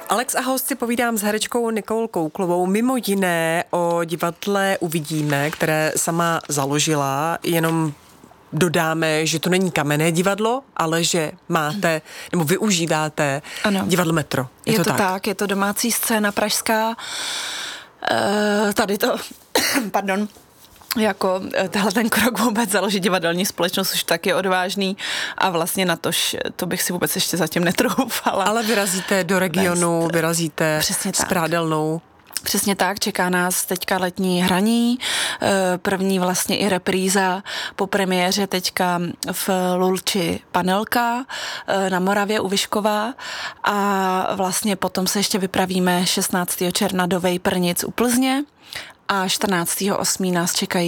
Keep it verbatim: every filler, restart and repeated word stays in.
Alex a host si povídám s herečkou Nicole Kouklovou. Mimo jiné o divadle Uvidíme, které sama založila, jenom dodáme, že to není kamenné divadlo, ale že máte, nebo využíváte ano. divadlo Metro. Je, je to, to tak? tak, je to domácí scéna pražská. E, tady to, pardon, jako tenhle ten krok vůbec založit divadelní společnost už tak je odvážný a vlastně na tož, to bych si vůbec ještě zatím netroufala. Ale vyrazíte do regionu, Vést, vyrazíte s Prádelnou. Přesně tak, čeká nás teďka letní hraní, první vlastně i repríza po premiéře teďka v Lulči Panelka na Moravě u Vyškova a vlastně potom se ještě vypravíme šestnáctého června do Vejprnic u Plzně a čtrnáctého osmého nás čekají